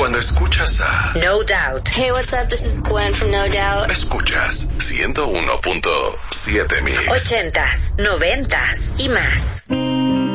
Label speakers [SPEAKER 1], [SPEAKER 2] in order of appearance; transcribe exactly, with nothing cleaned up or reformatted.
[SPEAKER 1] Cuando escuchas a
[SPEAKER 2] No Doubt.
[SPEAKER 3] Hey, what's up? This is Gwen from No Doubt.
[SPEAKER 1] Escuchas ciento uno punto siete Mix.
[SPEAKER 2] Ochentas, noventas y más.